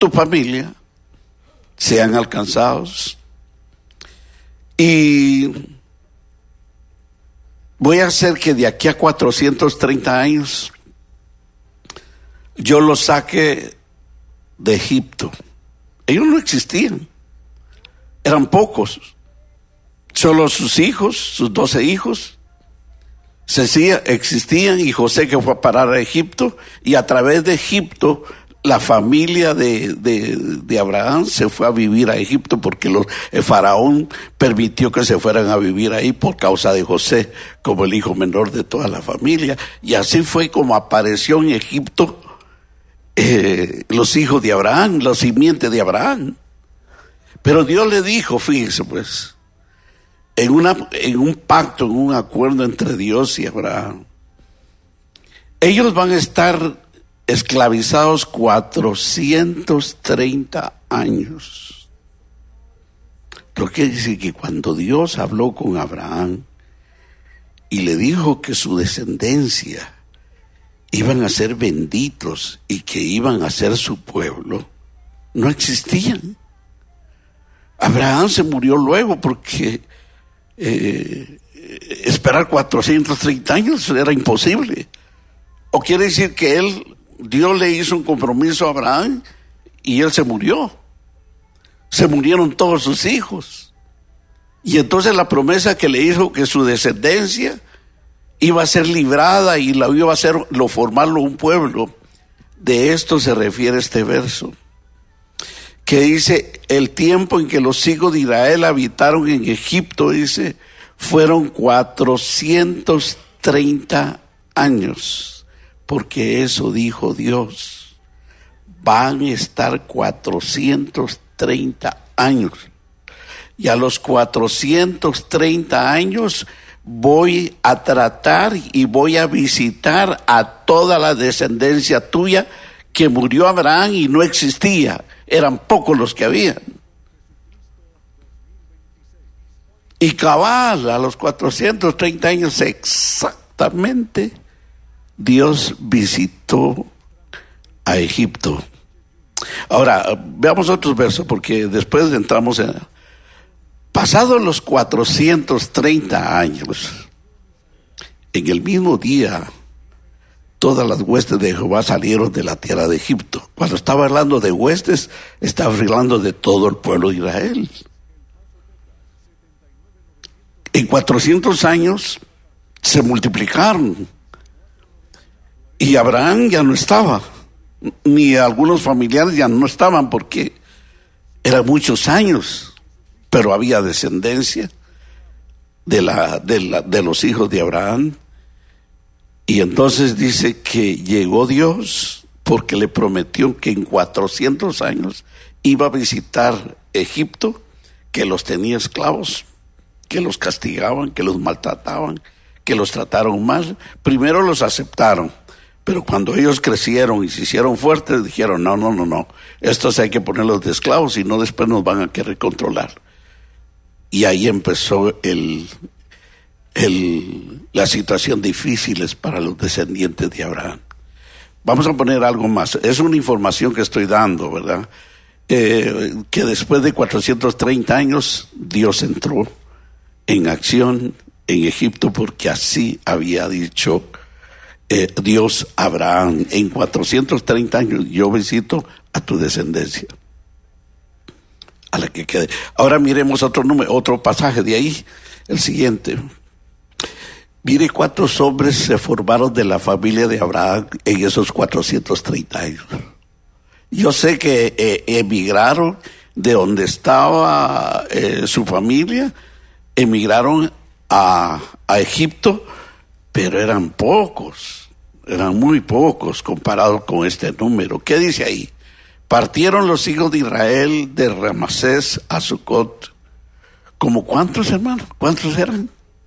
tu familia sean alcanzados. Y voy a hacer que de aquí a 430 años yo los saque de Egipto. Ellos no existían, eran pocos. Solo sus hijos, sus 12 hijos, existían, y José, que fue a parar a Egipto, y a través de Egipto la familia de Abraham se fue a vivir a Egipto, porque el faraón permitió que se fueran a vivir ahí por causa de José, como el hijo menor de toda la familia. Y así fue como apareció en Egipto los hijos de Abraham, la simiente de Abraham. Pero Dios le dijo, fíjese pues, en un pacto, en un acuerdo entre Dios y Abraham, ellos van a estar esclavizados 430 años. Lo que quiere decir que cuando Dios habló con Abraham y le dijo que su descendencia iban a ser benditos y que iban a ser su pueblo, no existían. Abraham se murió luego, porque esperar 430 años era imposible. O quiere decir que Dios le hizo un compromiso a Abraham y él se murió. Se murieron todos sus hijos. Y entonces la promesa que le hizo, que su descendencia iba a ser librada y iba a hacer formarlo un pueblo. De esto se refiere este verso, que dice: el tiempo en que los hijos de Israel habitaron en Egipto, dice, fueron 430 años, porque eso dijo Dios, van a estar 430 años, y a los 430 años voy a tratar y voy a visitar a toda la descendencia tuya, que murió Abraham y no existía, eran pocos los que habían. Y cabal, a los 430 años exactamente, Dios visitó a Egipto. Ahora, veamos otros versos, porque después entramos en... Pasados los 430 años, en el mismo día, todas las huestes de Jehová salieron de la tierra de Egipto. Cuando estaba hablando de huestes, estaba hablando de todo el pueblo de Israel. En 400 años se multiplicaron. Y Abraham ya no estaba, ni algunos familiares ya no estaban, porque eran muchos años. Pero había descendencia de los hijos de Abraham. Y entonces dice que llegó Dios, porque le prometió que en 400 años iba a visitar Egipto, que los tenía esclavos, que los castigaban, que los maltrataban, que los trataron mal. Primero los aceptaron, pero cuando ellos crecieron y se hicieron fuertes, dijeron: no, estos hay que ponerlos de esclavos, si no después nos van a querer controlar. Y ahí empezó la situación difícil para los descendientes de Abraham. Vamos a poner algo más. Es una información que estoy dando, ¿verdad? Que después de 430 años, Dios entró en acción en Egipto, porque así había dicho Dios a Abraham: en 430 años yo visito a tu descendencia, a la que quede. Ahora miremos otro pasaje de ahí, el siguiente. Mire cuántos hombres se formaron de la familia de Abraham en esos 430 años. Yo sé que emigraron de donde estaba su familia, emigraron a Egipto, pero eran pocos, eran muy pocos comparados con este número. ¿Qué dice ahí? Partieron los hijos de Israel de Ramasés a Sucot. ¿Como cuántos, hermanos? ¿Cuántos eran?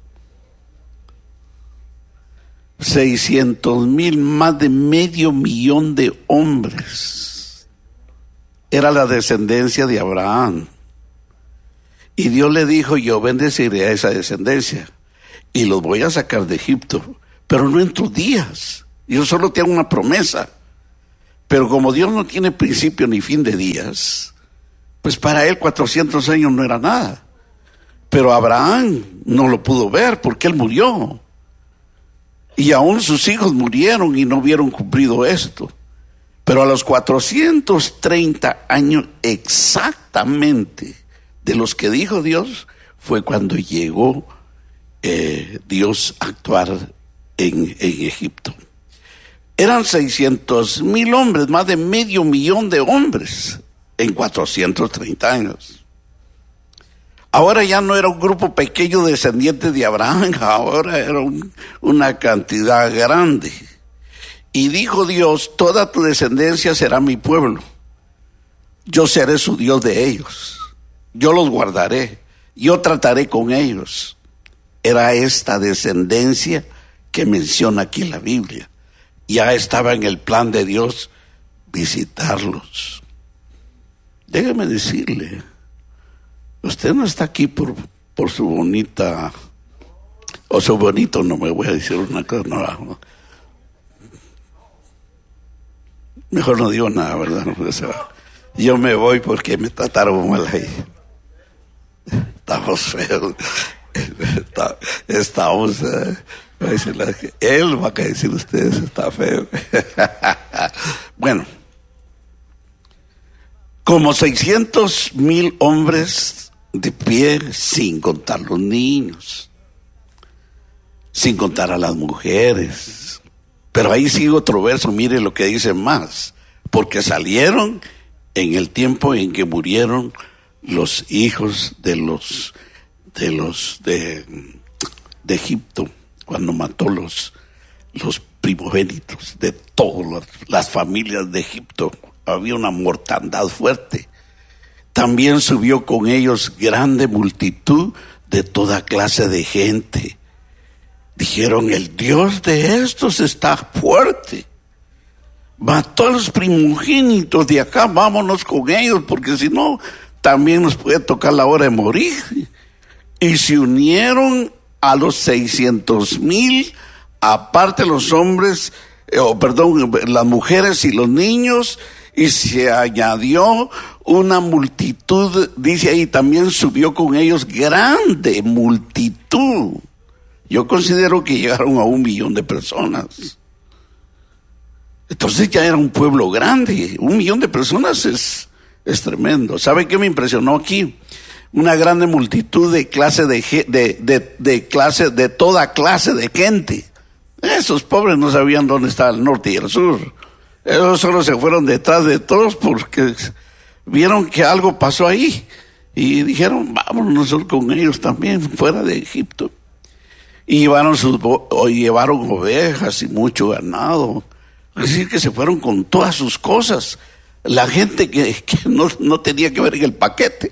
600,000, más de 500,000 de hombres. Era la descendencia de Abraham. Y Dios le dijo: yo bendeciré a esa descendencia y los voy a sacar de Egipto, pero no en tus días. Yo solo te hago una promesa. Pero como Dios no tiene principio ni fin de días, pues para él 400 años no era nada. Pero Abraham no lo pudo ver porque él murió. Y aún sus hijos murieron y no vieron cumplido esto. Pero a los 430 años exactamente de los que dijo Dios, fue cuando llegó Dios a actuar en Egipto. Eran 600,000 hombres, más de 500,000 de hombres en 430 años. Ahora ya no era un grupo pequeño descendiente de Abraham, ahora era una cantidad grande. Y dijo Dios, toda tu descendencia será mi pueblo. Yo seré su Dios de ellos. Yo los guardaré. Yo trataré con ellos. Era esta descendencia que menciona aquí la Biblia. Ya estaba en el plan de Dios visitarlos. Déjeme decirle, usted no está aquí por su bonita, o su bonito, no me voy a decir una cosa, no. Mejor no digo nada, ¿verdad? Yo me voy porque me trataron mal ahí. Estamos feos. Estamos, él va a decir ustedes, está feo. Bueno, como 600,000 hombres de pie, sin contar los niños, sin contar a las mujeres. Pero ahí sigue otro verso, mire lo que dice más, porque salieron en el tiempo en que murieron los hijos de Egipto, cuando mató los primogénitos de todas las familias de Egipto. Había una mortandad fuerte. También subió con ellos grande multitud de toda clase de gente. Dijeron, el Dios de estos está fuerte. Mató a los primogénitos de acá, vámonos con ellos, porque si no, también nos puede tocar la hora de morir. Y se unieron a los 600,000, aparte los hombres, las mujeres y los niños, y se añadió una multitud, dice ahí, también subió con ellos grande multitud. Yo considero que llegaron a 1,000,000 de personas. Entonces ya era un pueblo grande. 1,000,000 de personas es tremendo. ¿Sabe qué me impresionó aquí? Una grande multitud de toda clase de gente. Esos pobres no sabían dónde estaba el norte y el sur. Ellos solo se fueron detrás de todos porque vieron que algo pasó ahí. Y dijeron, vámonos nosotros con ellos también, fuera de Egipto. Y llevaron ovejas y mucho ganado. Es decir, que se fueron con todas sus cosas. La gente que no tenía que ver en el paquete.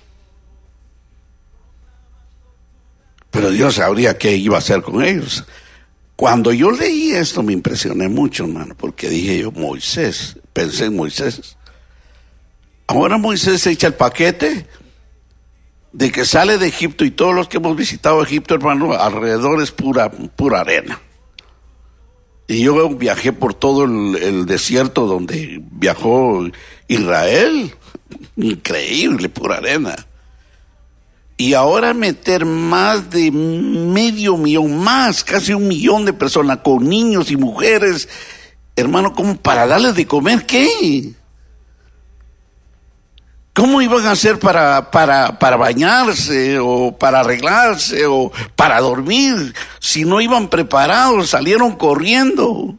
Pero Dios sabría qué iba a hacer con ellos. Cuando yo leí esto me impresioné mucho, hermano, porque dije yo, Moisés, pensé en Moisés. Ahora Moisés se echa el paquete de que sale de Egipto, y todos los que hemos visitado Egipto, hermano, alrededor es pura arena. Y yo viajé por todo el desierto donde viajó Israel. Increíble, pura arena. Y ahora meter más de 500,000, más, casi 1,000,000 de personas, con niños y mujeres, hermano, ¿cómo para darles de comer qué? ¿Cómo iban a hacer para bañarse, o para arreglarse, o para dormir? Si no iban preparados, salieron corriendo.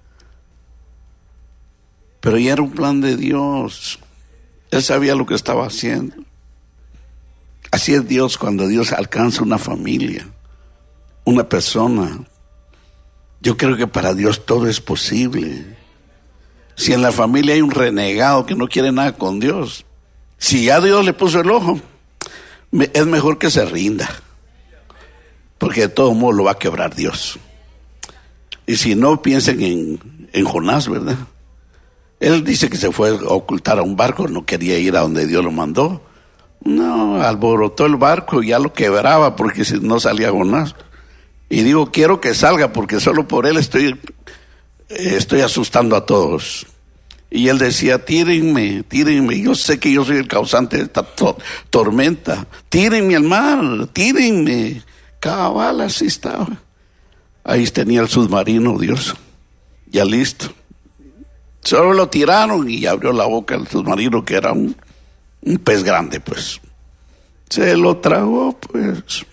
Pero ya era un plan de Dios. Él sabía lo que estaba haciendo. Así es Dios cuando Dios alcanza una familia, una persona. Yo creo que para Dios todo es posible. Si en la familia hay un renegado que no quiere nada con Dios, si ya Dios le puso el ojo, es mejor que se rinda, porque de todo modo lo va a quebrar Dios. Y si no, piensen en Jonás, ¿verdad? Él dice que se fue a ocultar a un barco, no quería ir a donde Dios lo mandó. No, alborotó el barco y ya lo quebraba, porque si no salía Jonás. Y digo, quiero que salga, porque solo por él estoy asustando a todos. Y él decía, tírenme, yo sé que yo soy el causante de esta tormenta, tírenme al mar, tírenme. Cabal, así estaba. Ahí tenía el submarino, Dios, ya listo. Solo lo tiraron y abrió la boca el submarino, que era un pez grande, pues. Se lo tragó, pues.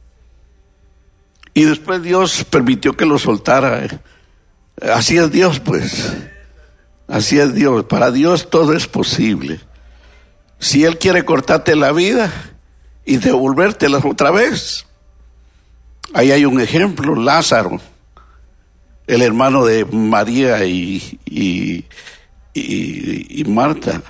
Y después Dios permitió que lo soltara. Así es Dios, pues. Así es Dios. Para Dios todo es posible. Si Él quiere cortarte la vida y devolvértela otra vez. Ahí hay un ejemplo, Lázaro, el hermano de María y Marta.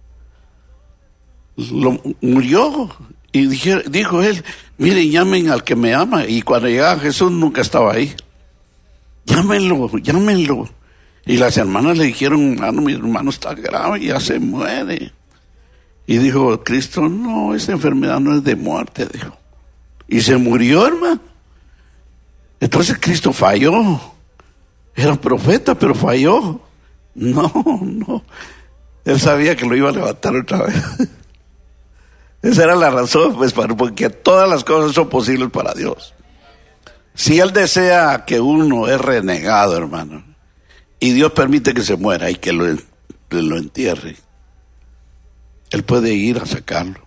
Murió y dijo él, miren, llamen al que me ama. Y cuando llegaba Jesús nunca estaba ahí. Llámenlo. Y las hermanas le dijeron, mi hermano está grave, ya se muere. Y dijo Cristo, no, esa enfermedad no es de muerte, dijo. Y se murió, hermano. Entonces Cristo falló. Era profeta, pero falló. No. Él sabía que lo iba a levantar otra vez. Esa era la razón, pues, porque todas las cosas son posibles para Dios. Si Él desea que uno es renegado, hermano, y Dios permite que se muera y que lo entierre, Él puede ir a sacarlo.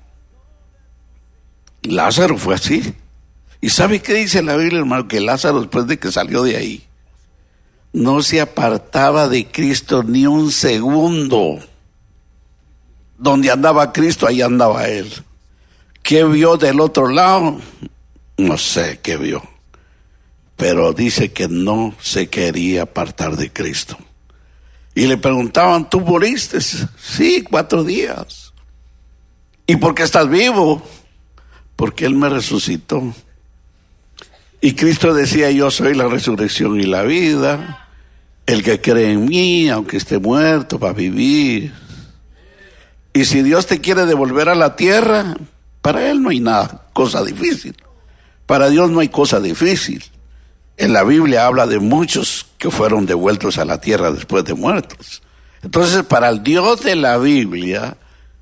Lázaro fue así. ¿Y sabe qué dice la Biblia, hermano? Que Lázaro, después de que salió de ahí, no se apartaba de Cristo ni un segundo. Donde andaba Cristo, ahí andaba Él. ¿Qué vio del otro lado? No sé qué vio. Pero dice que no se quería apartar de Cristo. Y le preguntaban, ¿tú moriste? Sí, 4 días. ¿Y por qué estás vivo? Porque Él me resucitó. Y Cristo decía, yo soy la resurrección y la vida. El que cree en mí, aunque esté muerto, va a vivir. Y si Dios te quiere devolver a la tierra, para Él no hay nada, cosa difícil. Para Dios no hay cosa difícil. En la Biblia habla de muchos que fueron devueltos a la tierra después de muertos. Entonces, para el Dios de la Biblia,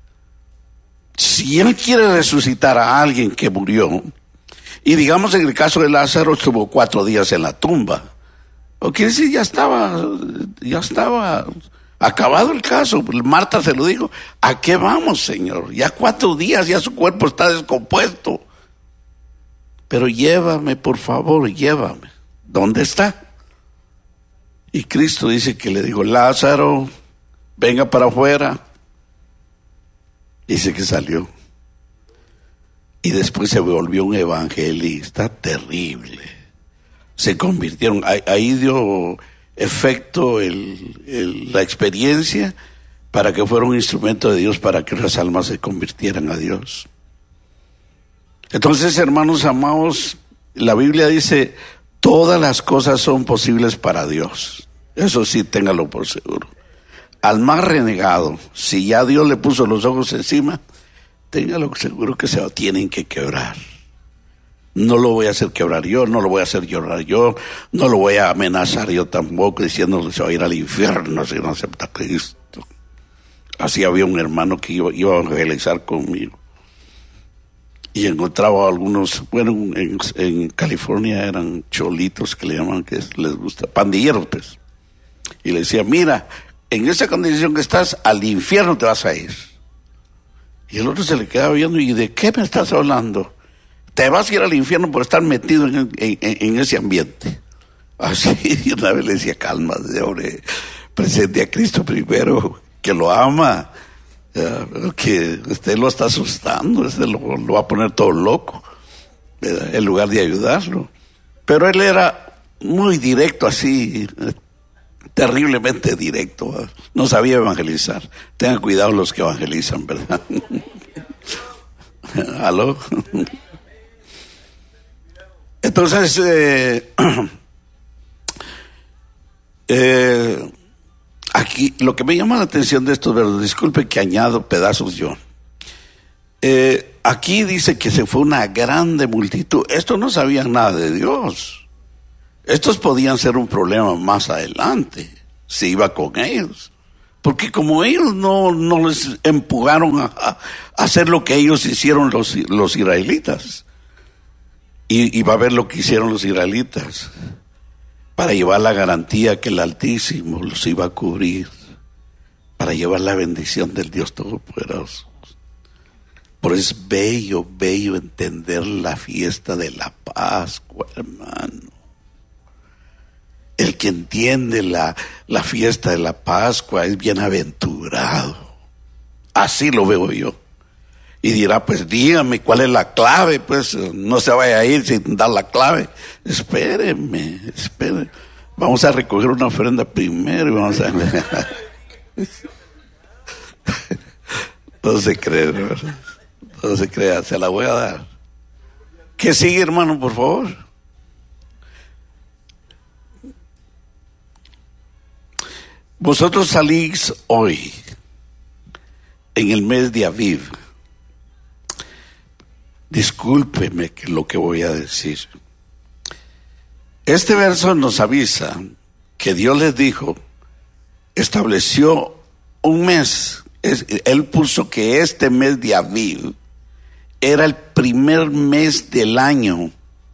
si Él quiere resucitar a alguien que murió, y digamos en el caso de Lázaro estuvo 4 días en la tumba, o quiere decir ya estaba acabado el caso. Marta se lo dijo, ¿a qué vamos, Señor? Ya 4 días, ya su cuerpo está descompuesto. Pero llévame, por favor, llévame. ¿Dónde está? Y Cristo dice que le dijo, Lázaro, venga para afuera. Dice que salió. Y después se volvió un evangelista terrible. Se convirtieron, ahí dio efecto la experiencia para que fuera un instrumento de Dios para que las almas se convirtieran a Dios. Entonces, hermanos amados, la Biblia dice, todas las cosas son posibles para Dios. Eso sí, téngalo por seguro. Al más renegado, si ya Dios le puso los ojos encima, téngalo seguro que se lo tienen que quebrar. No lo voy a hacer quebrar yo, no lo voy a hacer llorar yo, no lo voy a amenazar yo tampoco diciéndole se va a ir al infierno si no acepta a Cristo. Así había un hermano que iba a evangelizar conmigo. Y encontraba algunos, bueno, en California eran cholitos que le llaman, que les gusta, pandilleros pues. Y le decía, mira, en esa condición que estás, al infierno te vas a ir. Y el otro se le quedaba viendo, ¿y de qué me estás hablando? Te vas a ir al infierno por estar metido en ese ambiente. Así, y una vez le decía, calma, hombre, presente a Cristo primero, que lo ama, que usted lo está asustando, usted lo va a poner todo loco, en lugar de ayudarlo. Pero él era muy directo, así, terriblemente directo, no sabía evangelizar. Tengan cuidado los que evangelizan, ¿verdad? ¿Aló? Entonces, aquí lo que me llama la atención de estos versos, disculpe que añado pedazos yo. Aquí dice que se fue una grande multitud. Estos no sabían nada de Dios. Estos podían ser un problema más adelante, si iba con ellos. Porque como ellos no les empujaron a hacer lo que ellos hicieron los israelitas. Y va a ver lo que hicieron los israelitas para llevar la garantía que el Altísimo los iba a cubrir, para llevar la bendición del Dios Todopoderoso. Por eso es bello entender la fiesta de la Pascua, hermano. El que entiende la fiesta de la Pascua es bienaventurado. Así lo veo yo. Y dirá, pues dígame cuál es la clave, pues no se vaya a ir sin dar la clave. Espéreme. Vamos a recoger una ofrenda primero y vamos a... No se cree, ¿verdad? No se crea, se la voy a dar. ¿Qué sigue, hermano, por favor? Vosotros salís hoy, en el mes de Aviv. Discúlpeme lo que voy a decir. Este verso nos avisa que Dios les dijo, estableció un mes. Él puso que este mes de Aviv era el primer mes del año.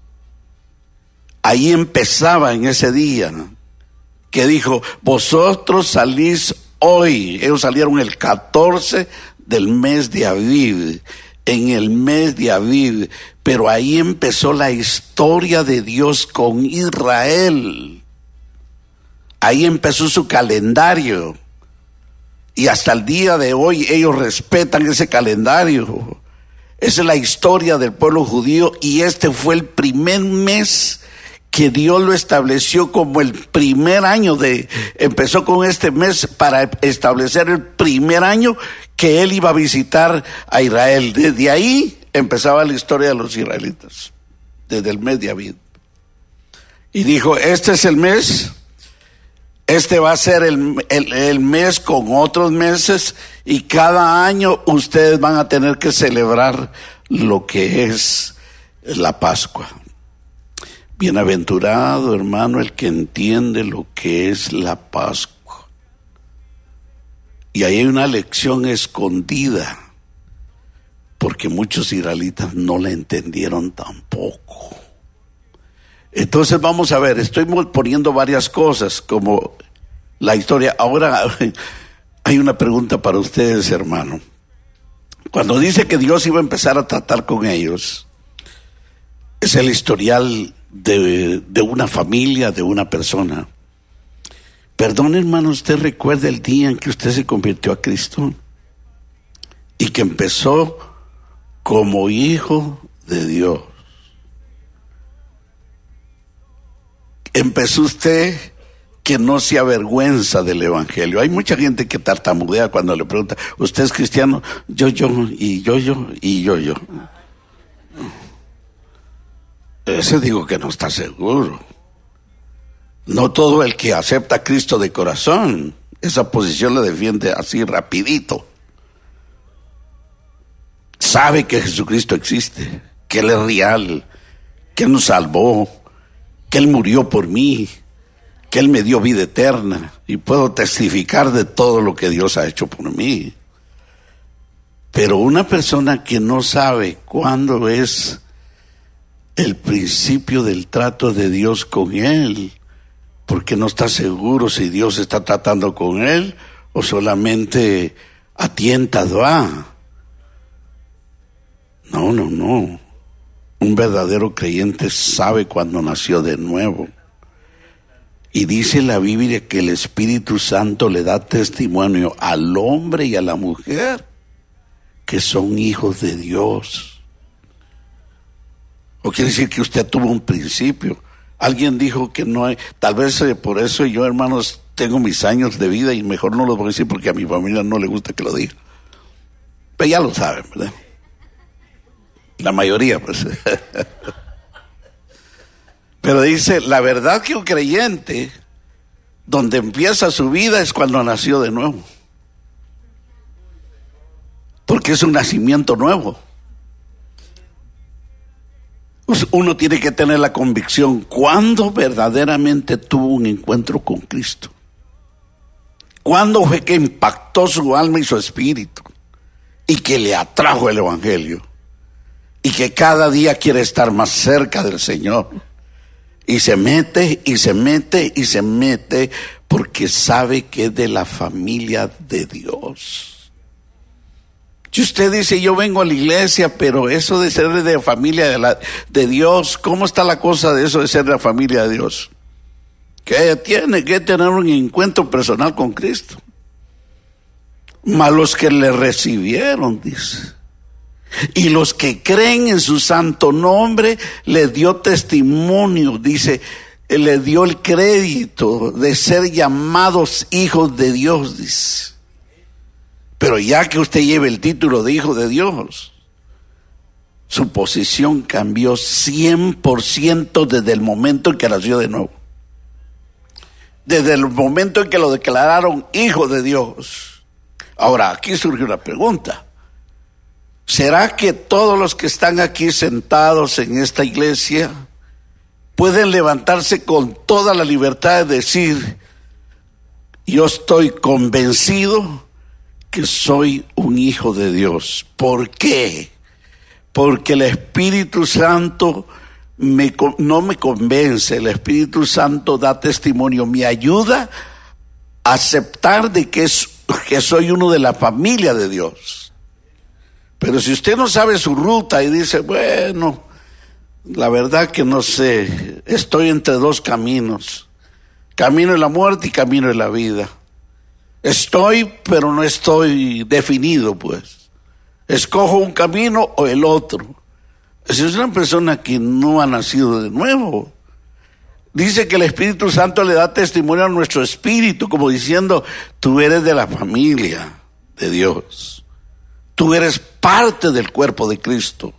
Ahí empezaba en ese día, que dijo, vosotros salís hoy. Ellos salieron el 14 del mes de Aviv. En el mes de Aviv, pero ahí empezó la historia de Dios con Israel. Ahí empezó su calendario. Y hasta el día de hoy ellos respetan ese calendario. Esa es la historia del pueblo judío y este fue el primer mes que Dios lo estableció como el primer año empezó con este mes para establecer el primer año que él iba a visitar a Israel. Desde ahí empezaba la historia de los israelitas, desde el mes de Aviv. Y dijo, este es el mes, este va a ser el mes con otros meses y cada año ustedes van a tener que celebrar lo que es la Pascua. Bienaventurado, hermano, el que entiende lo que es la Pascua. Y ahí hay una lección escondida, porque muchos israelitas no la entendieron tampoco. Entonces vamos a ver, estoy poniendo varias cosas como la historia. Ahora hay una pregunta para ustedes, hermano. Cuando dice que Dios iba a empezar a tratar con ellos, es el historial de una familia, de una persona. Perdón, hermano, ¿usted recuerda el día en que usted se convirtió a Cristo? Y que empezó como hijo de Dios. Empezó usted que no se avergüenza del evangelio. Hay mucha gente que tartamudea cuando le pregunta, ¿usted es cristiano? Yo, y yo. Ese digo que no está seguro. No todo el que acepta a Cristo de corazón, esa posición la defiende así rapidito. Sabe que Jesucristo existe, que Él es real, que Él nos salvó, que Él murió por mí, que Él me dio vida eterna y puedo testificar de todo lo que Dios ha hecho por mí. Pero una persona que no sabe cuándo es el principio del trato de Dios con él, porque no está seguro si Dios está tratando con él o solamente atientado a. No. Un verdadero creyente sabe cuando nació de nuevo. Y dice la Biblia que el Espíritu Santo le da testimonio al hombre y a la mujer que son hijos de Dios. O quiere decir que usted tuvo un principio. Alguien dijo que no hay, tal vez por eso yo, hermanos, tengo mis años de vida y mejor no lo voy a decir porque a mi familia no le gusta que lo diga. Pero ya lo saben, ¿verdad? La mayoría, pues. Pero dice, la verdad que un creyente, donde empieza su vida es cuando nació de nuevo. Porque es un nacimiento nuevo. Uno tiene que tener la convicción cuando verdaderamente tuvo un encuentro con Cristo. ¿Cuándo fue que impactó su alma y su espíritu? Y que le atrajo el evangelio. Y que cada día quiere estar más cerca del Señor. Y se mete, y se mete, y se mete, porque sabe que es de la familia de Dios. Si usted dice, yo vengo a la iglesia, pero eso de ser de la familia de Dios, ¿cómo está la cosa de eso de ser de la familia de Dios? Que tiene que tener un encuentro personal con Cristo. Mas los que le recibieron, dice, y los que creen en su santo nombre, le dio testimonio, dice, le dio el crédito de ser llamados hijos de Dios, dice. Pero ya que usted lleve el título de hijo de Dios, su posición cambió 100% desde el momento en que nació de nuevo. Desde el momento en que lo declararon hijo de Dios. Ahora, aquí surge una pregunta. ¿Será que todos los que están aquí sentados en esta iglesia pueden levantarse con toda la libertad de decir, yo estoy convencido que soy un hijo de Dios? ¿Por qué? Porque el Espíritu Santo no me convence, el Espíritu Santo da testimonio, me ayuda a aceptar de que soy uno de la familia de Dios. Pero si usted no sabe su ruta y dice, bueno, la verdad que no sé, estoy entre dos caminos, camino de la muerte y camino de la vida. Estoy, pero no estoy definido, pues. Escojo un camino o el otro. Si es una persona que no ha nacido de nuevo, dice que el Espíritu Santo le da testimonio a nuestro espíritu, como diciendo, tú eres de la familia de Dios. Tú eres parte del cuerpo de Cristo.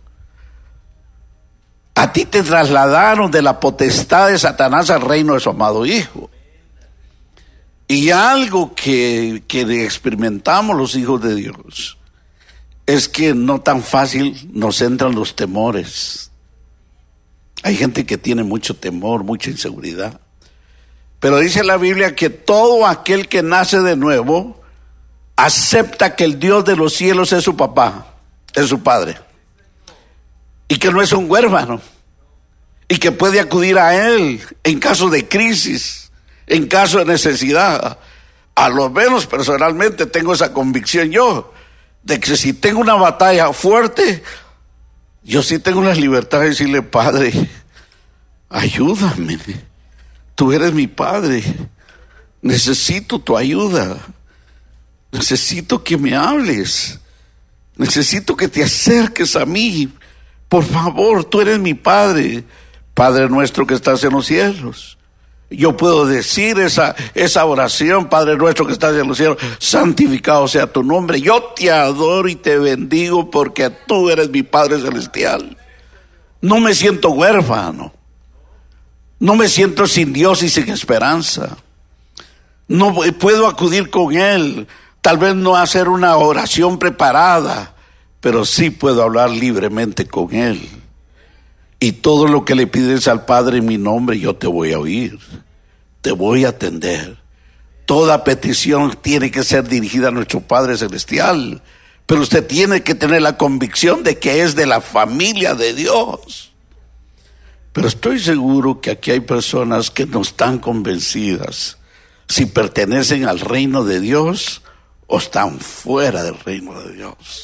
A ti te trasladaron de la potestad de Satanás al reino de su amado Hijo. Y algo que experimentamos los hijos de Dios es que no tan fácil nos entran los temores. Hay gente que tiene mucho temor, mucha inseguridad. Pero dice la Biblia que todo aquel que nace de nuevo acepta que el Dios de los cielos es su papá, es su padre. Y que no es un huérfano. Y que puede acudir a él en caso de crisis, en caso de necesidad. A lo menos personalmente tengo esa convicción yo, de que si tengo una batalla fuerte, yo sí tengo la libertad de decirle, Padre, ayúdame, tú eres mi Padre, necesito tu ayuda, necesito que me hables, necesito que te acerques a mí, por favor, tú eres mi Padre, Padre nuestro que estás en los cielos. Yo puedo decir esa oración, Padre nuestro que estás en los cielos, santificado sea tu nombre. Yo te adoro y te bendigo porque tú eres mi Padre celestial. No me siento huérfano. No me siento sin Dios y sin esperanza. No puedo acudir con Él. Tal vez no hacer una oración preparada, pero sí puedo hablar libremente con Él. Y todo lo que le pides al Padre en mi nombre, yo te voy a oír, te voy a atender. Toda petición tiene que ser dirigida a nuestro Padre Celestial, pero usted tiene que tener la convicción de que es de la familia de Dios. Pero estoy seguro que aquí hay personas que no están convencidas si pertenecen al reino de Dios o están fuera del reino de Dios.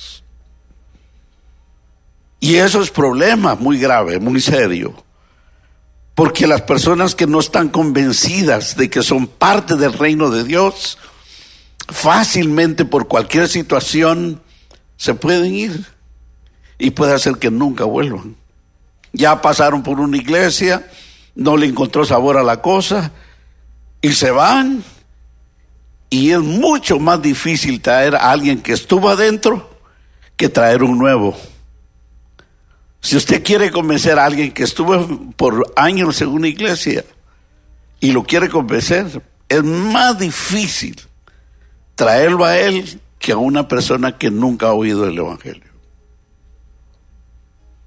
Y eso es problema muy grave, muy serio. Porque las personas que no están convencidas de que son parte del reino de Dios, fácilmente por cualquier situación se pueden ir. Y puede hacer que nunca vuelvan. Ya pasaron por una iglesia, no le encontró sabor a la cosa, y se van. Y es mucho más difícil traer a alguien que estuvo adentro que traer un nuevo. Si usted quiere convencer a alguien que estuvo por años en una iglesia y lo quiere convencer, es más difícil traerlo a él que a una persona que nunca ha oído el evangelio.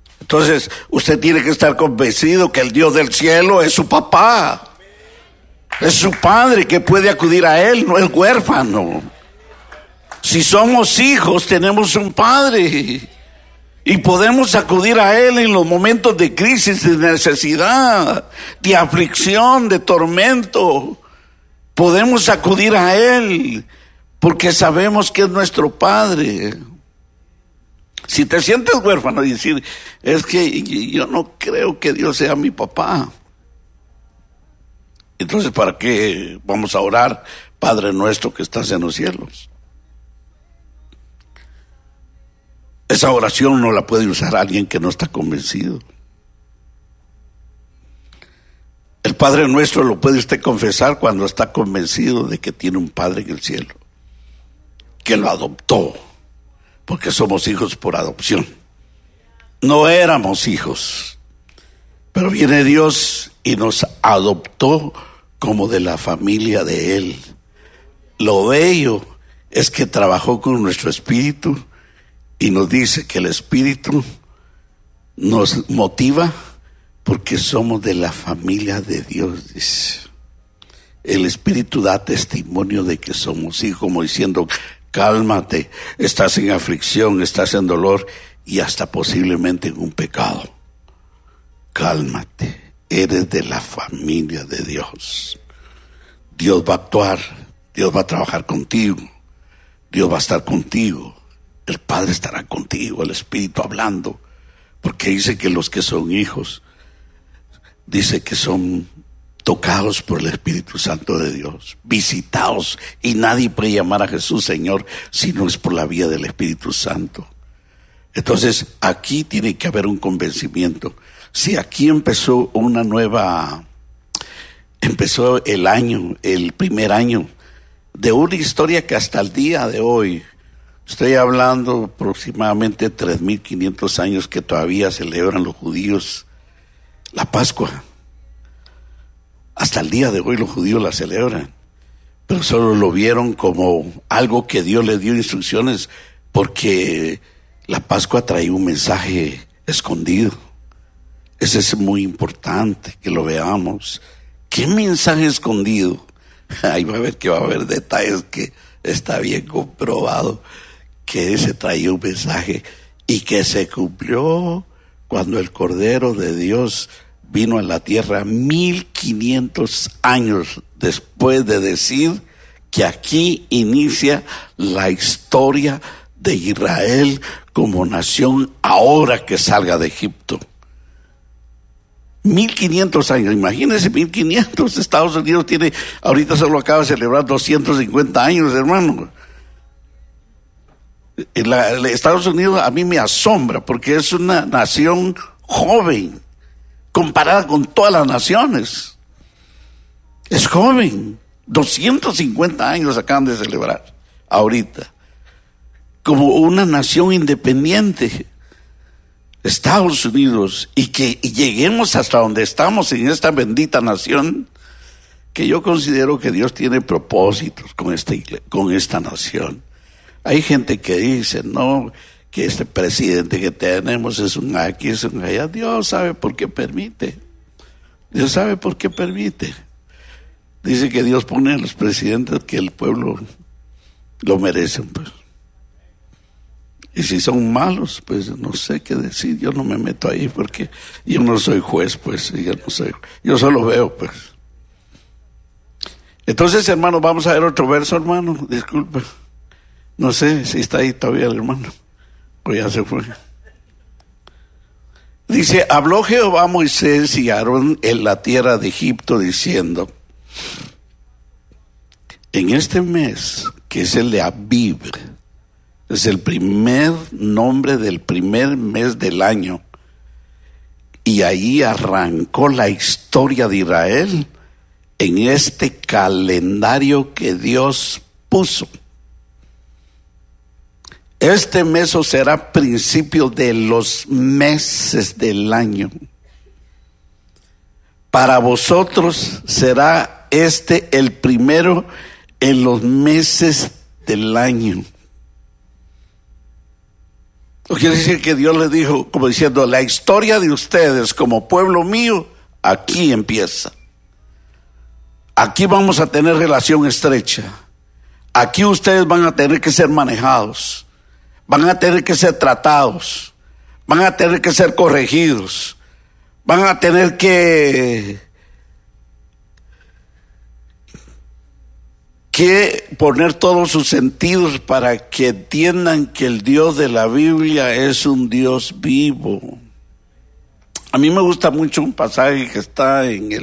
Entonces, usted tiene que estar convencido que el Dios del cielo es su papá. Es su padre que puede acudir a él, no el huérfano. Si somos hijos, tenemos un padre y podemos acudir a él en los momentos de crisis, de necesidad, de aflicción, de tormento. Podemos acudir a él porque sabemos que es nuestro padre. Si te sientes huérfano y decir, es que yo no creo que Dios sea mi papá, entonces ¿para qué vamos a orar, Padre nuestro que estás en los cielos? Esa oración no la puede usar alguien que no está convencido. El Padre nuestro lo puede usted confesar cuando está convencido de que tiene un Padre en el cielo, que lo adoptó, porque somos hijos por adopción. No éramos hijos, pero viene Dios y nos adoptó como de la familia de Él. Lo bello es que trabajó con nuestro espíritu y nos dice que el espíritu nos motiva porque somos de la familia de Dios, dice. El espíritu da testimonio de que somos hijos, como diciendo, cálmate, estás en aflicción, estás en dolor y hasta posiblemente en un pecado. Cálmate, eres de la familia de Dios. Dios va a actuar, Dios va a trabajar contigo, Dios va a estar contigo, el Padre estará contigo, el Espíritu hablando, porque dice que los que son hijos, dice que son tocados por el Espíritu Santo de Dios, visitados, y nadie puede llamar a Jesús Señor si no es por la vía del Espíritu Santo. Entonces aquí tiene que haber un convencimiento. Si aquí empezó el año, el primer año de una historia que hasta el día de hoy, estoy hablando aproximadamente 3.500 años que todavía celebran los judíos la Pascua. Hasta el día de hoy los judíos la celebran, pero solo lo vieron como algo que Dios les dio instrucciones, porque la Pascua trae un mensaje escondido. Ese es muy importante que lo veamos. ¿Qué mensaje escondido? Ahí va a ver que va a haber detalles que está bien comprobado, que ese traía un mensaje y que se cumplió cuando el Cordero de Dios vino a la tierra 1500 años después de decir que aquí inicia la historia de Israel como nación ahora que salga de Egipto. 1500 años, imagínense 1500. Estados Unidos tiene, ahorita solo acaba de celebrar 250 años, hermano. Estados Unidos a mí me asombra porque es una nación joven comparada con todas las naciones. Es joven, 250 años acaban de celebrar ahorita, como una nación independiente. Estados Unidos, y que lleguemos hasta donde estamos en esta bendita nación, que yo considero que Dios tiene propósitos con esta nación. Hay gente que dice, no, que este presidente que tenemos es un aquí, es un allá. Dios sabe por qué permite. Dios sabe por qué permite. Dice que Dios pone a los presidentes que el pueblo lo merecen, pues. Y si son malos, pues no sé qué decir. Yo no me meto ahí porque yo no soy juez, pues. Yo solo veo, pues. Entonces, hermano, vamos a ver otro verso, hermano. Disculpe. No sé si está ahí todavía el hermano. O ya se fue. Dice, habló Jehová a Moisés y a Aarón en la tierra de Egipto diciendo, en este mes, que es el de Abib, es el primer nombre del primer mes del año, y ahí arrancó la historia de Israel en este calendario que Dios puso. Este mes será principio de los meses del año. Para vosotros será este el primero en los meses del año. Quiere decir que Dios le dijo, como diciendo, la historia de ustedes como pueblo mío, aquí empieza. Aquí vamos a tener relación estrecha. Aquí ustedes van a tener que ser manejados, van a tener que ser tratados, van a tener que ser corregidos, van a tener que poner todos sus sentidos para que entiendan que el Dios de la Biblia es un Dios vivo. A mí me gusta mucho un pasaje que está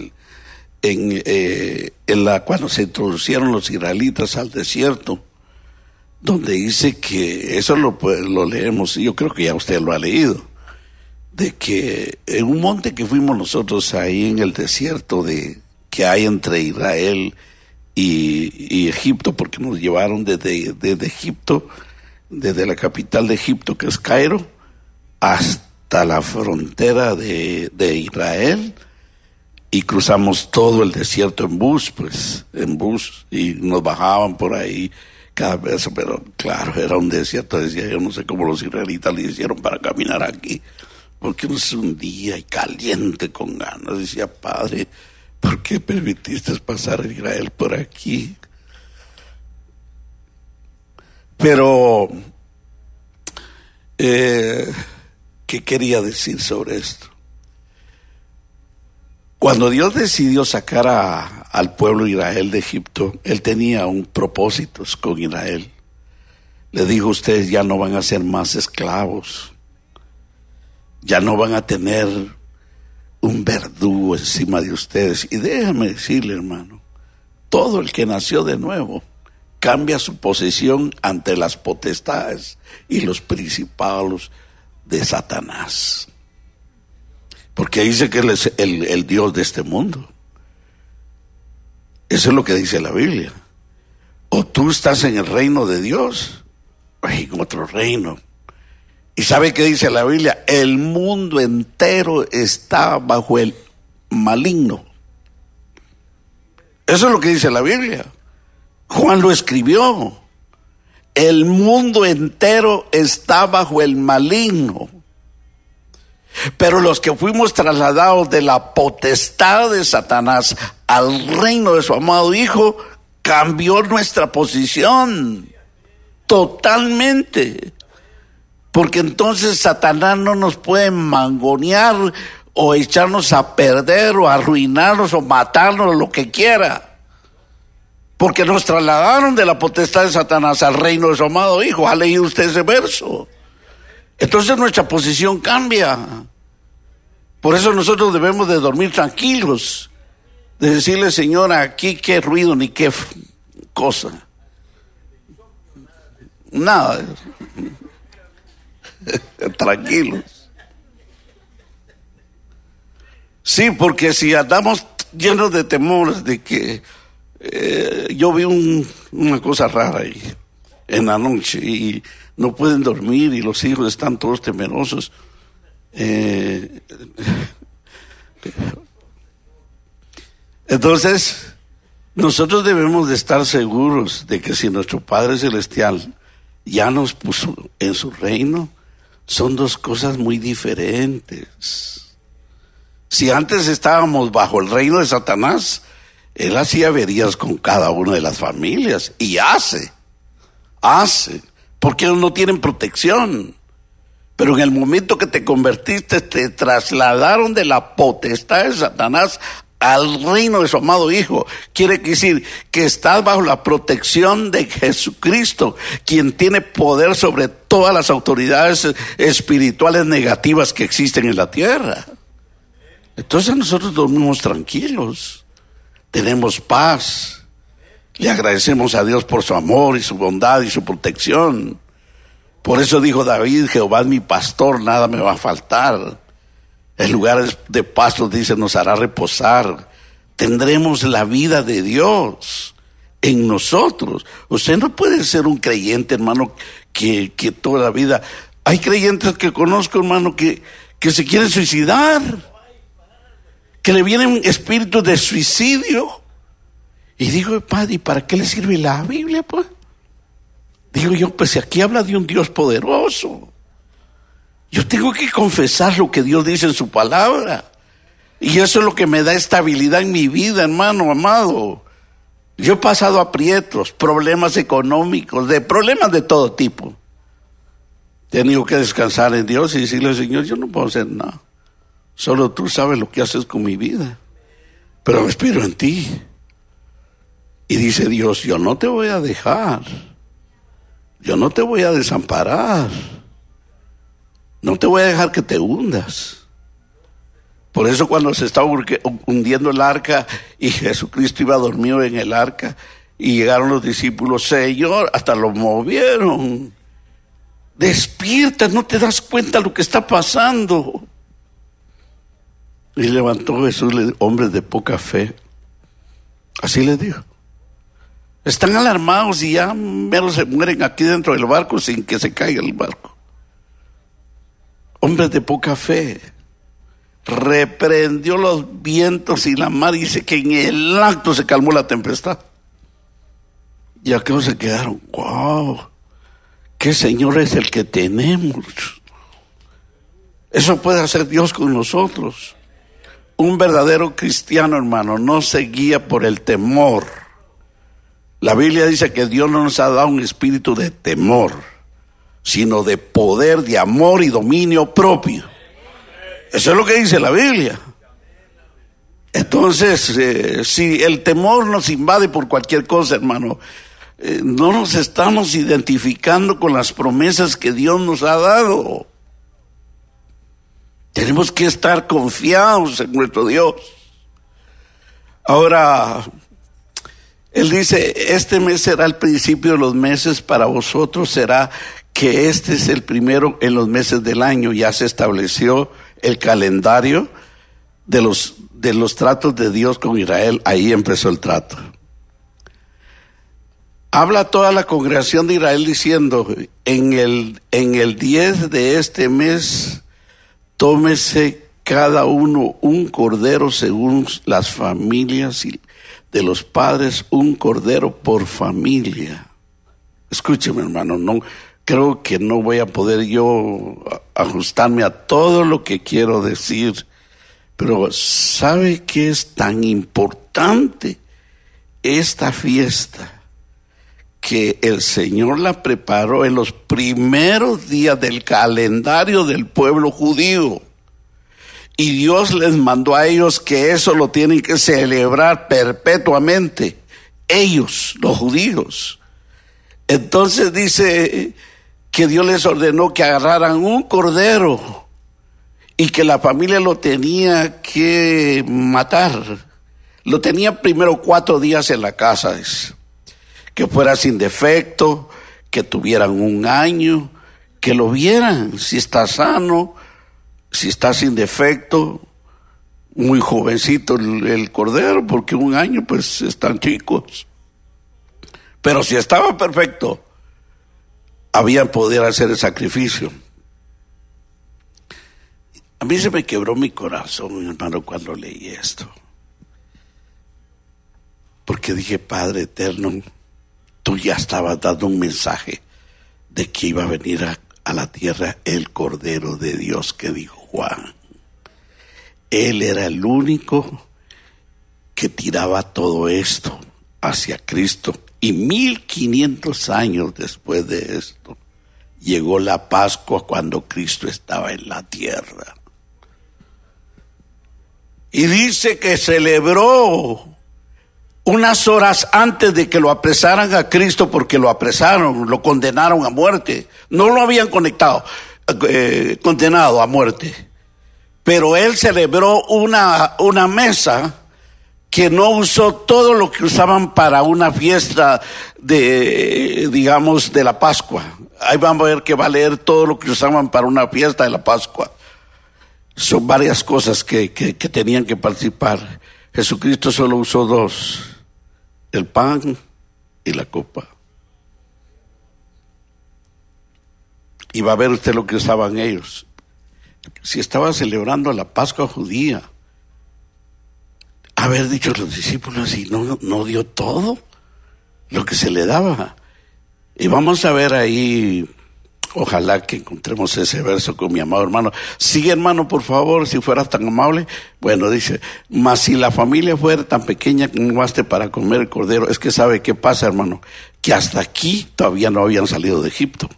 cuando se introducieron los israelitas al desierto, donde dice que, eso lo leemos, yo creo que ya usted lo ha leído, de que en un monte que fuimos nosotros ahí en el desierto que hay entre Israel y Egipto, porque nos llevaron desde Egipto, desde la capital de Egipto, que es Cairo, hasta la frontera de Israel, y cruzamos todo el desierto en bus, y nos bajaban por ahí cada vez, pero claro, era un desierto. Decía yo, no sé cómo los israelitas le hicieron para caminar aquí, porque no es un día y caliente con ganas. Decía, Padre, ¿por qué permitiste pasar a Israel por aquí? Pero, ¿qué quería decir sobre esto? Cuando Dios decidió sacar al pueblo de Israel de Egipto, Él tenía un propósito con Israel. Le dijo, ustedes ya no van a ser más esclavos, ya no van a tener un verdugo encima de ustedes. Y déjame decirle, hermano, todo el que nació de nuevo cambia su posición ante las potestades y los principados de Satanás. Porque dice que Él es el Dios de este mundo. Eso es lo que dice la Biblia. O tú estás en el reino de Dios, o en otro reino. ¿Y sabe qué dice la Biblia? El mundo entero está bajo el maligno. Eso es lo que dice la Biblia. Juan lo escribió. El mundo entero está bajo el maligno. Pero los que fuimos trasladados de la potestad de Satanás al reino de su amado Hijo, cambió nuestra posición totalmente. Porque entonces Satanás no nos puede mangonear o echarnos a perder o arruinarnos o matarnos o lo que quiera. Porque nos trasladaron de la potestad de Satanás al reino de su amado Hijo. ¿Ha leído usted ese verso? Entonces nuestra posición cambia. Por eso nosotros debemos de dormir tranquilos, de decirle, Señor, aquí qué ruido ni qué cosa. Nada. Tranquilos. Sí, porque si andamos llenos de temores de que yo vi una cosa rara ahí en la noche y no pueden dormir y los hijos están todos temerosos. Entonces, nosotros debemos de estar seguros de que si nuestro Padre Celestial ya nos puso en su reino, son dos cosas muy diferentes. Si antes estábamos bajo el reino de Satanás, Él hacía averías con cada una de las familias y hace, porque ellos no tienen protección. Pero en el momento que te convertiste, te trasladaron de la potestad de Satanás al reino de su amado Hijo. Quiere decir que estás bajo la protección de Jesucristo, quien tiene poder sobre todas las autoridades espirituales negativas que existen en la tierra. Entonces nosotros dormimos tranquilos, tenemos paz, le agradecemos a Dios por su amor y su bondad y su protección. Por eso dijo David, Jehová es mi pastor, nada me va a faltar. En lugares de pastos, dice, nos hará reposar. Tendremos la vida de Dios en nosotros. Usted no puede ser un creyente, hermano, que toda la vida. Hay creyentes que conozco, hermano, que se quieren suicidar, que le vienen espíritus de suicidio. Y digo, Padre, ¿y para qué le sirve la Biblia, pues? Digo yo, pues si aquí habla de un Dios poderoso, yo tengo que confesar lo que Dios dice en su palabra. Y eso es lo que me da estabilidad en mi vida, hermano amado. Yo he pasado aprietos, problemas económicos, problemas de todo tipo. He tenido que descansar en Dios y decirle, Señor, yo no puedo hacer nada. Solo tú sabes lo que haces con mi vida. Pero me espero en ti. Y dice Dios, yo no te voy a dejar. Yo no te voy a desamparar. No te voy a dejar que te hundas. Por eso cuando se estaba hundiendo el arca y Jesucristo iba dormido en el arca y llegaron los discípulos, Señor, hasta lo movieron. Despierta, no te das cuenta de lo que está pasando. Y levantó Jesús, hombres de poca fe. Así les dijo. Están alarmados y ya menos se mueren aquí dentro del barco sin que se caiga el barco. Hombres de poca fe. Reprendió los vientos y la mar, y dice que en el acto se calmó la tempestad. Y aquellos se quedaron, wow, ¿qué Señor es el que tenemos? Eso puede hacer Dios con nosotros. Un verdadero cristiano, hermano, no se guía por el temor. La Biblia dice que Dios no nos ha dado un espíritu de temor, sino de poder, de amor y dominio propio. Eso es lo que dice la Biblia. Entonces, si el temor nos invade por cualquier cosa, hermano, no nos estamos identificando con las promesas que Dios nos ha dado. Tenemos que estar confiados en nuestro Dios. Ahora, Él dice, este mes será el principio de los meses, para vosotros será que este es el primero en los meses del año. Ya se estableció el calendario de los tratos de Dios con Israel. Ahí empezó el trato. Habla toda la congregación de Israel diciendo, en el 10 de este mes, tómese cada uno un cordero según las familias de los padres, un cordero por familia. Escúcheme, hermano, no creo que no voy a poder yo ajustarme a todo lo que quiero decir, pero ¿sabe qué es tan importante esta fiesta? Que el Señor la preparó en los primeros días del calendario del pueblo judío. Y Dios les mandó a ellos que eso lo tienen que celebrar perpetuamente. Ellos, los judíos. Entonces dice que Dios les ordenó que agarraran un cordero y que la familia lo tenía que matar. Lo tenía primero 4 días en la casa, dice. Que fuera sin defecto, que tuvieran 1 año, que lo vieran si está sano, si está sin defecto, muy jovencito el cordero, porque 1 año pues están chicos. Pero si estaba perfecto, habían poder hacer el sacrificio. A mí se me quebró mi corazón, mi hermano, cuando leí esto. Porque dije, Padre eterno, tú ya estabas dando un mensaje de que iba a venir a la tierra el Cordero de Dios que dijo Juan. Él era el único que tiraba todo esto hacia Cristo. Y 1500 años después de esto, llegó la Pascua cuando Cristo estaba en la tierra. Y dice que celebró unas horas antes de que lo apresaran a Cristo, porque lo apresaron, lo condenaron a muerte. No lo habían condenado a muerte. Pero él celebró una mesa que no usó todo lo que usaban para una fiesta de la Pascua. Ahí vamos a ver que va a leer todo lo que usaban para una fiesta de la Pascua. Son varias cosas que tenían que participar. Jesucristo solo usó 2. El pan y la copa. Y va a ver usted lo que usaban ellos. Si estaba celebrando la Pascua judía, haber dicho a los discípulos, y no dio todo lo que se le daba. Y vamos a ver ahí Ojalá que encontremos ese verso con mi amado hermano. Sí, hermano, por favor, si fueras tan amable. Bueno, dice, mas si la familia fuera tan pequeña que no baste para comer el cordero. Es que sabe qué pasa, hermano, que hasta aquí todavía no habían salido de Egipto.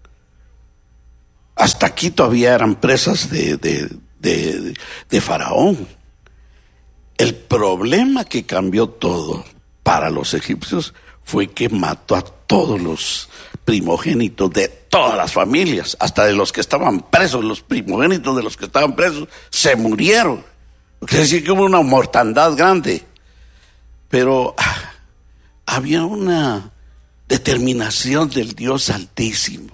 Hasta aquí todavía eran presas de Faraón. El problema que cambió todo para los egipcios fue que mató a todos los primogénitos de todas las familias, hasta de los que estaban presos. Los primogénitos de los que estaban presos se murieron. Quiere decir que hubo una mortandad grande. Pero había una determinación del Dios Altísimo.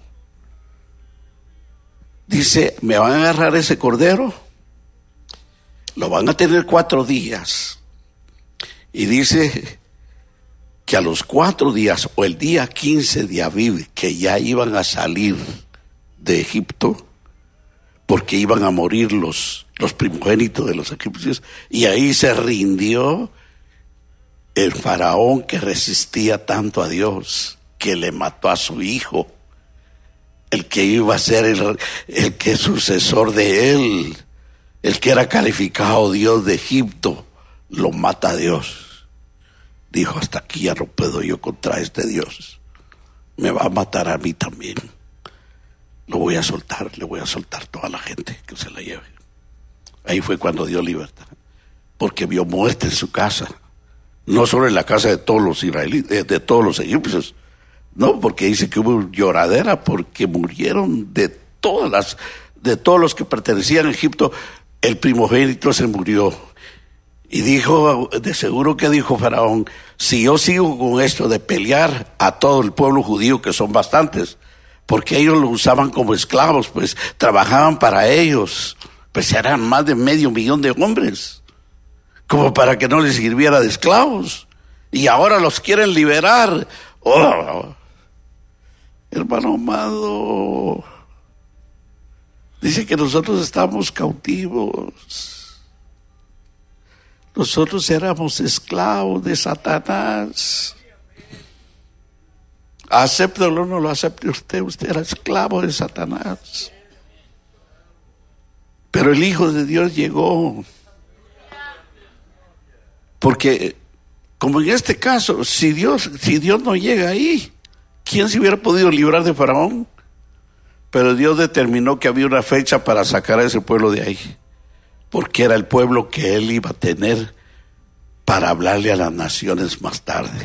Dice, me van a agarrar ese cordero, lo van a tener 4 días. Y dice que a los 4 días o el día 15 de Aviv, que ya iban a salir de Egipto, porque iban a morir los primogénitos de los egipcios, y ahí se rindió el faraón que resistía tanto a Dios, que le mató a su hijo, el que iba a ser el que sucesor de él, el que era calificado Dios de Egipto, lo mata a Dios. Dijo, hasta aquí ya no puedo yo contra este Dios. Me va a matar a mí también. Lo voy a soltar, le voy a soltar toda la gente que se la lleve. Ahí fue cuando dio libertad. Porque vio muerte en su casa. No solo en la casa de todos los israelitas, de todos los egipcios. No, porque dice que hubo lloradera, porque murieron de todos los que pertenecían a Egipto. El primogénito se murió. Y dijo, de seguro que dijo Faraón, si yo sigo con esto de pelear a todo el pueblo judío, que son bastantes, porque ellos lo usaban como esclavos, pues trabajaban para ellos, pues eran más de 500,000 de hombres, como para que no les sirviera de esclavos, y ahora los quieren liberar. Oh, hermano amado, dice que nosotros estamos cautivos. Nosotros éramos esclavos de Satanás. Acéptelo o no lo acepte usted era esclavo de Satanás. Pero el Hijo de Dios llegó. Porque, como en este caso, si Dios no llega ahí, ¿quién se hubiera podido librar de Faraón? Pero Dios determinó que había una fecha para sacar a ese pueblo de ahí. Porque era el pueblo que él iba a tener para hablarle a las naciones más tarde.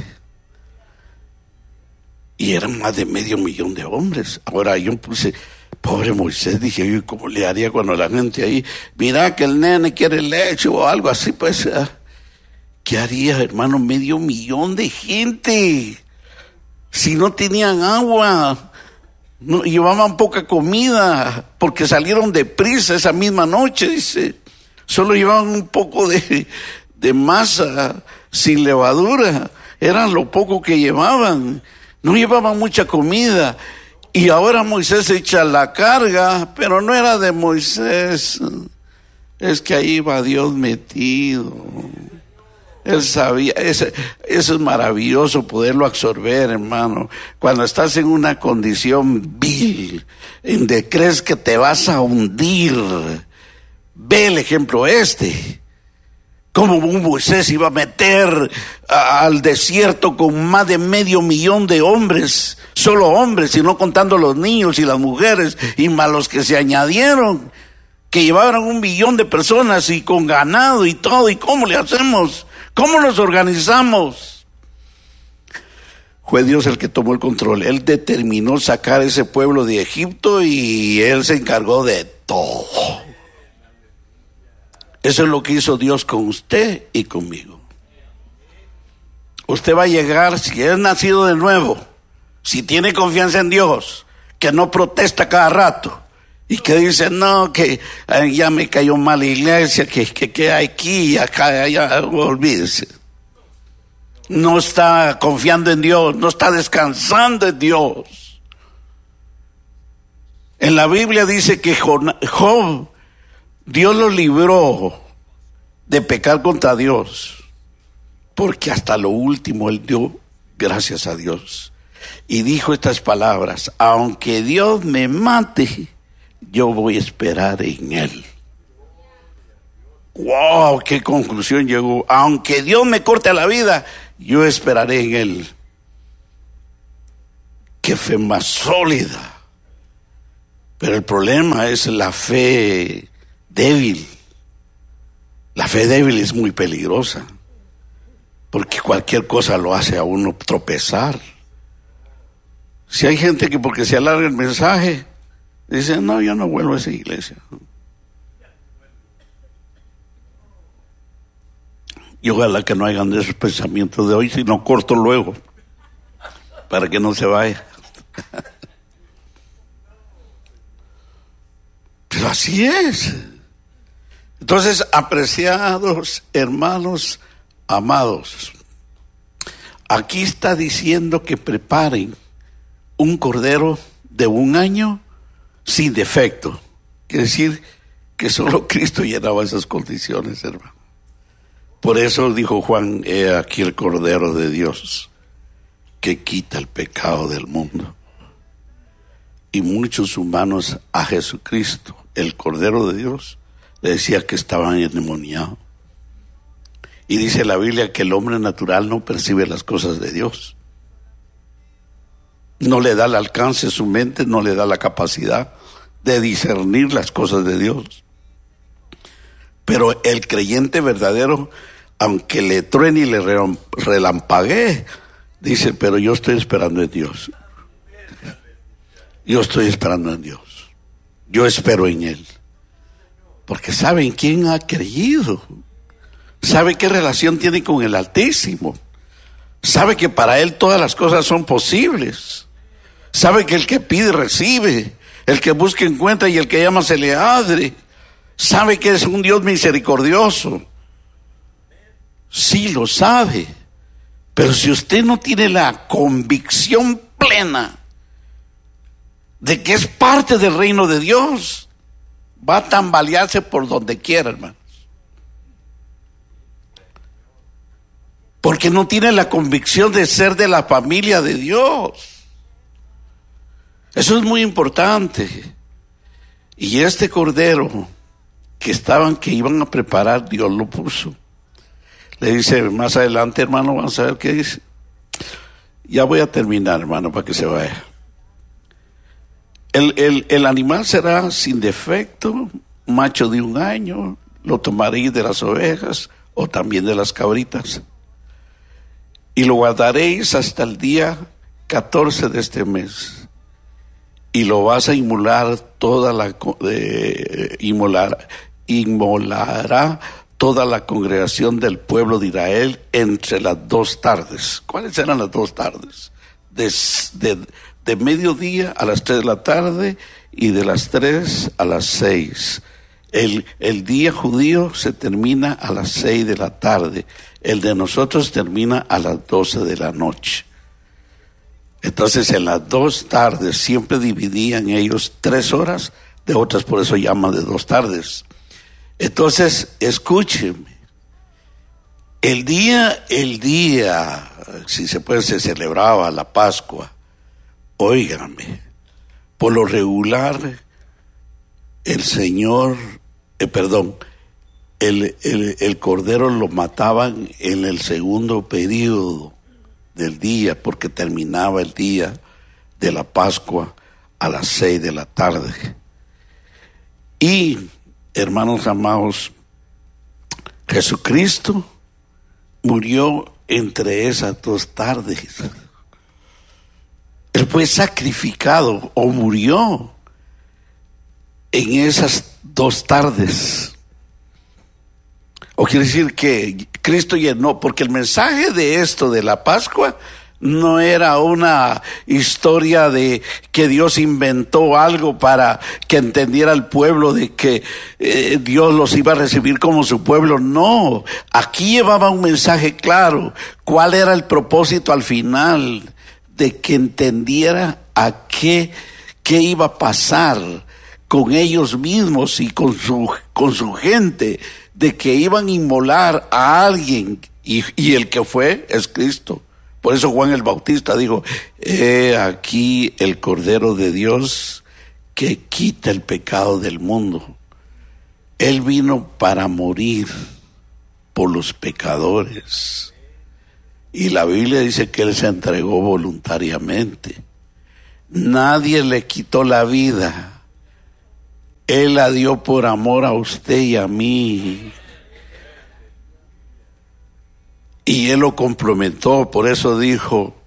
Y eran más de 500,000 de hombres. Ahora yo puse, pobre Moisés, dije yo, ¿cómo le haría cuando la gente ahí, mira que el nene quiere leche o algo así? Pues, ¿qué haría, hermano? 500,000 de gente. Si no tenían agua, no, llevaban poca comida, porque salieron deprisa esa misma noche, dice. Solo llevaban un poco de masa sin levadura. Eran lo poco que llevaban. No llevaban mucha comida. Y ahora Moisés echa la carga, pero no era de Moisés. Es que ahí va Dios metido. Él sabía, eso es maravilloso poderlo absorber, hermano. Cuando estás en una condición vil, en donde crees que te vas a hundir. Ve el ejemplo como un Moisés iba a meter al desierto con más de 500,000 de hombres, solo hombres, y no contando los niños y las mujeres, y más los que se añadieron, que llevaban 1,000,000 de personas y con ganado y todo. ¿Y cómo le hacemos? ¿Cómo nos organizamos? Fue Dios el que tomó el control. Él determinó sacar ese pueblo de Egipto y él se encargó de todo. Eso es lo que hizo Dios con usted y conmigo. Usted va a llegar, si es nacido de nuevo, si tiene confianza en Dios, que no protesta cada rato y que dice, no, que ya me cayó mal la iglesia, que hay aquí y acá, allá, olvídese. No está confiando en Dios, no está descansando en Dios. En la Biblia dice que Job, Dios lo libró de pecar contra Dios, porque hasta lo último él dio gracias a Dios. y dijo estas palabras: aunque Dios me mate, yo voy a esperar en Él. ¡Wow! ¡Qué conclusión llegó! Aunque Dios me corte la vida, yo esperaré en Él. ¡Qué fe más sólida! Pero el problema es la fe débil. La fe débil es muy peligrosa, porque cualquier cosa lo hace a uno tropezar. Si hay gente que porque se alarga el mensaje, dice: no, yo no vuelvo a esa iglesia. Y ojalá que no hagan de esos pensamientos de hoy, sino corto luego, para que no se vaya. Pero así es. Entonces, apreciados hermanos amados, aquí está diciendo que preparen un cordero de 1 año sin defecto. Quiere decir que solo Cristo llenaba esas condiciones, hermano. Por eso dijo Juan: he aquí el Cordero de Dios que quita el pecado del mundo. Y muchos humanos a Jesucristo, el Cordero de Dios, le decía que estaban endemoniados. Y dice la Biblia que el hombre natural no percibe las cosas de Dios. No le da el alcance, su mente no le da la capacidad de discernir las cosas de Dios. Pero el creyente verdadero, aunque le truene y le relampaguee, dice: pero yo estoy esperando en Dios. Yo estoy esperando en Dios. Yo espero en Él. Porque saben quién ha creído. Sabe qué relación tiene con el Altísimo. Sabe que para Él todas las cosas son posibles. Sabe que el que pide recibe. El que busca encuentra y el que llama se le abre. Sabe que es un Dios misericordioso. Sí, lo sabe. Pero si usted no tiene la convicción plena de que es parte del reino de Dios, va a tambalearse por donde quiera, hermanos. Porque no tiene la convicción de ser de la familia de Dios. Eso es muy importante. Y este cordero que iban a preparar, Dios lo puso. Le dice más adelante, hermano, vamos a ver qué dice. Ya voy a terminar, hermano, para que se vaya. El animal será sin defecto, macho de 1 año, lo tomaréis de las ovejas o también de las cabritas. Y lo guardaréis hasta el día 14 de este mes. Y lo vas a inmolar inmolará toda la congregación del pueblo de Israel entre las 2 tardes. ¿Cuáles eran las 2 tardes? De mediodía a las 3 de la tarde y de las 3 a las 6. El día judío se termina a las 6 de la tarde. El de nosotros termina a las 12 de la noche. Entonces en las 2 tardes siempre dividían ellos 3 horas, de otras por eso llaman de 2 tardes. Entonces, escúcheme, el día, si se puede, se celebraba la Pascua. Óigame, por lo regular, el cordero lo mataban en el segundo periodo del día, porque terminaba el día de la Pascua a las 6 de la tarde. Y, hermanos amados, Jesucristo murió entre esas 2 tardes. Él fue sacrificado o murió en esas 2 tardes. O quiere decir que Cristo llenó, porque el mensaje de esto de la Pascua no era una historia de que Dios inventó algo para que entendiera el pueblo de que Dios los iba a recibir como su pueblo. No, aquí llevaba un mensaje claro. ¿Cuál era el propósito al final? De que entendiera a qué iba a pasar con ellos mismos y con su gente, de que iban a inmolar a alguien, y el que fue es Cristo, Por eso Juan el Bautista dijo: he aquí el Cordero de Dios que quita el pecado del mundo. Él vino para morir por los pecadores. Y la Biblia dice que Él se entregó voluntariamente. Nadie le quitó la vida. Él la dio por amor a usted y a mí. Y Él lo complementó. Por eso dijo: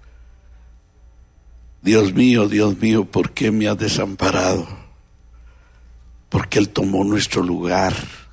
Dios mío, ¿por qué me has desamparado? Porque Él tomó nuestro lugar.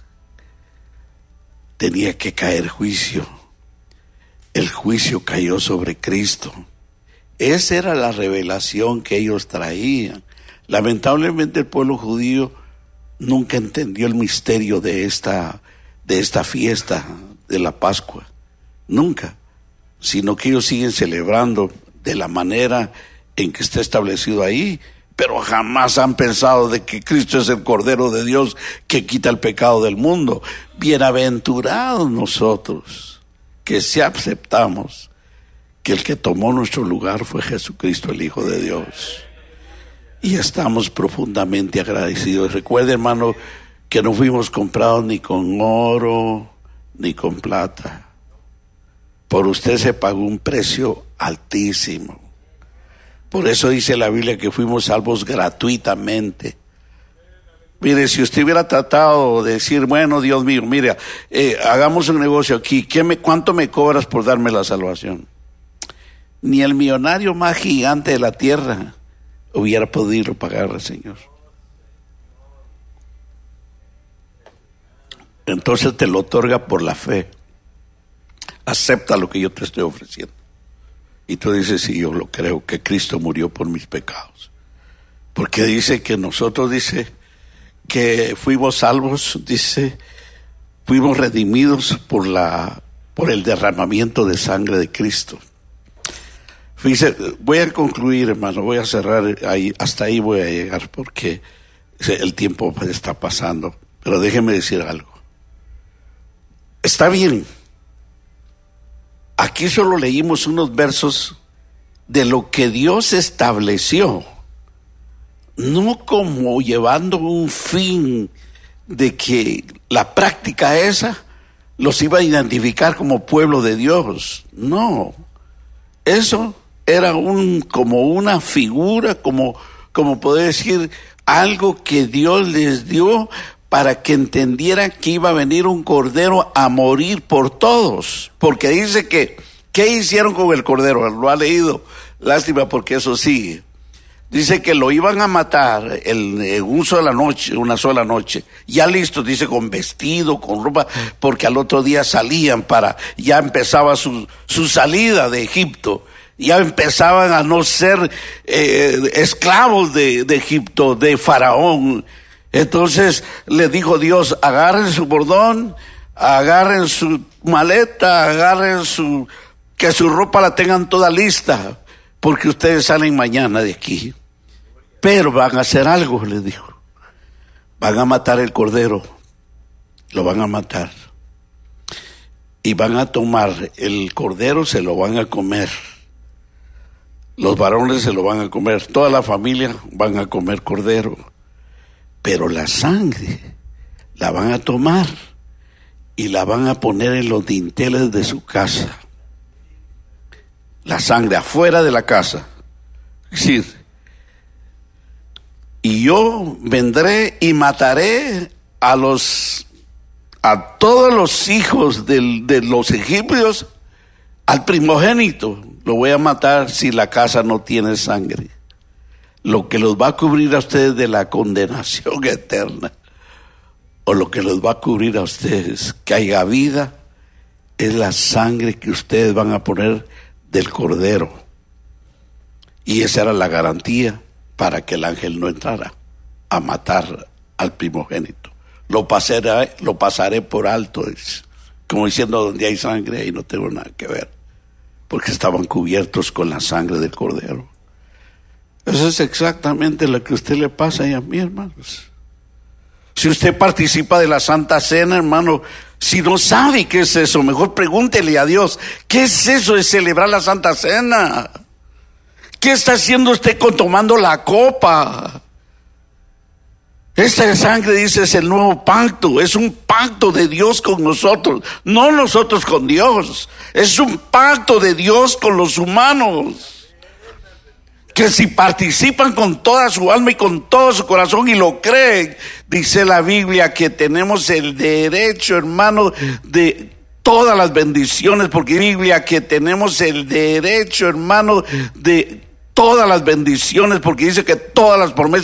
Tenía que caer juicio. El juicio cayó sobre Cristo. Esa era la revelación que ellos traían. Lamentablemente el pueblo judío nunca entendió el misterio de esta fiesta de la Pascua. Nunca. Sino que ellos siguen celebrando de la manera en que está establecido ahí, pero jamás han pensado de que Cristo es el Cordero de Dios que quita el pecado del mundo. Bienaventurados nosotros que si aceptamos que el que tomó nuestro lugar fue Jesucristo, el Hijo de Dios. Y estamos profundamente agradecidos. Recuerde, hermano, que no fuimos comprados ni con oro ni con plata. Por usted se pagó un precio altísimo. Por eso dice la Biblia que fuimos salvos gratuitamente. Mire, si usted hubiera tratado de decir: bueno, Dios mío, mire, hagamos un negocio aquí, ¿cuánto me cobras por darme la salvación? Ni el millonario más gigante de la tierra hubiera podido pagar al Señor. Entonces te lo otorga por la fe. Acepta lo que yo te estoy ofreciendo. Y tú dices: sí, yo lo creo, que Cristo murió por mis pecados. Porque dice que nosotros, dice, que fuimos salvos, dice, fuimos redimidos por el derramamiento de sangre de Cristo. Fíjese, voy a concluir, hermano, voy a cerrar ahí, hasta ahí voy a llegar, porque el tiempo está pasando. Pero déjeme decir algo. Está bien. Aquí solo leímos unos versos de lo que Dios estableció, no como llevando un fin de que la práctica esa los iba a identificar como pueblo de Dios. No, eso era como una figura, como poder decir, algo que Dios les dio para que entendieran que iba a venir un cordero a morir por todos. Porque dice que, ¿qué hicieron con el cordero? Lo ha leído, lástima porque eso sigue. Dice que lo iban a matar en una sola noche. Ya listo, dice, con vestido, con ropa, porque al otro día salían ya empezaba su salida de Egipto. Ya empezaban a no ser esclavos de Egipto, de Faraón. Entonces le dijo Dios: agarren su bordón, agarren su maleta, que su ropa la tengan toda lista, porque ustedes salen mañana de aquí. Pero van a hacer algo, les dijo. Van a matar el cordero, lo van a matar. Y van a tomar el cordero, se lo van a comer. Los varones se lo van a comer, toda la familia van a comer cordero. Pero la sangre la van a tomar y la van a poner en los dinteles de su casa. La sangre afuera de la casa. Es decir, y yo vendré y mataré a todos los hijos de los egipcios, al primogénito. Lo voy a matar si la casa no tiene sangre. Lo que los va a cubrir a ustedes de la condenación eterna, o lo que los va a cubrir a ustedes que haya vida, es la sangre que ustedes van a poner del cordero. Y esa era la garantía para que el ángel no entrara a matar al primogénito. Lo pasaré por alto, como diciendo: donde hay sangre ahí no tengo nada que ver, porque estaban cubiertos con la sangre del cordero. Eso es exactamente lo que a usted le pasa y a mí, hermanos. Si usted participa de la Santa Cena, hermano, Si no sabe qué es eso, mejor pregúntele a Dios, ¿qué es eso de celebrar la Santa Cena? ¿Qué está haciendo usted con tomando la copa? Esta sangre, dice, es el nuevo pacto. Es un pacto de Dios con nosotros, no nosotros con Dios. Es un pacto de Dios con los humanos, que si participan con toda su alma y con todo su corazón y lo creen, dice la Biblia que tenemos el derecho, hermano, de todas las bendiciones, porque Biblia que tenemos el derecho, hermano, de todas las bendiciones, porque dice que todas las promesas